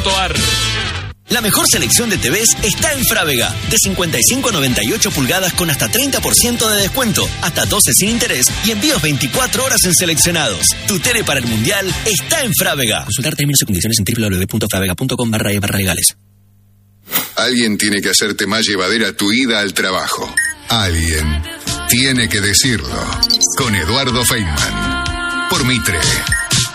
frávega.com.ar. La mejor selección de TVs está en Frávega. De 55 a 98 pulgadas con hasta 30% de descuento, hasta 12 sin interés y envíos 24 horas en seleccionados. Tu tele para el Mundial está en Frávega. Consultar términos y condiciones en www.fravega.com/legales. Alguien tiene que hacerte más llevadera tu ida al trabajo. Alguien tiene que decirlo. Con Eduardo Feynman. Por Mitre.